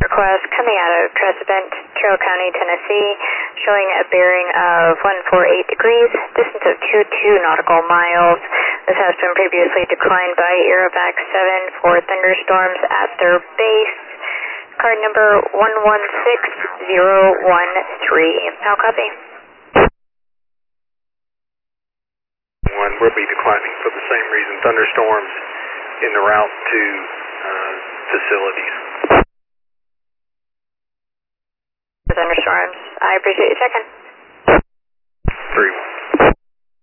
request coming out of Tresevant, Carroll County, Tennessee, showing a bearing of 148 degrees, distance of 22 nautical miles. This has been previously declined by Aerovac 7 for thunderstorms at their base. Card number 116013. How copy? One will be declining for the same reason, thunderstorms in the route to facilities. Thunderstorms. I appreciate you checking. 3-1.